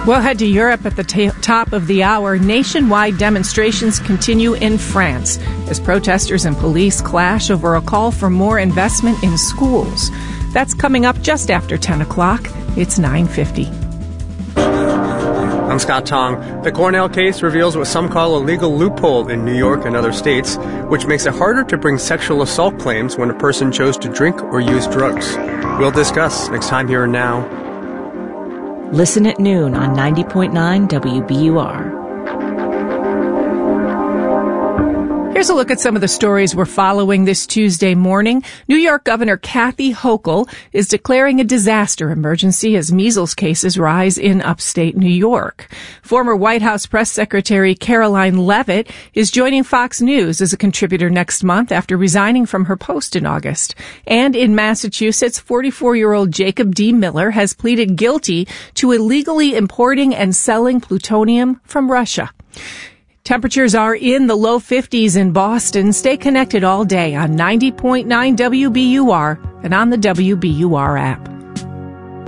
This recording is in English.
We'll head to Europe at the top of the hour. Nationwide demonstrations continue in France as protesters and police clash over a call for more investment in schools. That's coming up just after 10 o'clock. It's 9:50. I'm Scott Tong. The Cornell case reveals what some call a legal loophole in New York and other states, which makes it harder to bring sexual assault claims when a person chose to drink or use drugs. We'll discuss next time here and now. Listen at noon on 90.9 WBUR. Here's a look at some of the stories we're following this Tuesday morning. New York Governor Kathy Hochul is declaring a disaster emergency as measles cases rise in upstate New York. Former White House Press Secretary Caroline Leavitt is joining Fox News as a contributor next month after resigning from her post in August. And in Massachusetts, 44-year-old Jacob D. Miller has pleaded guilty to illegally importing and selling plutonium from Russia. Temperatures are in the low 50s in Boston. Stay connected all day on 90.9 WBUR and on the WBUR app.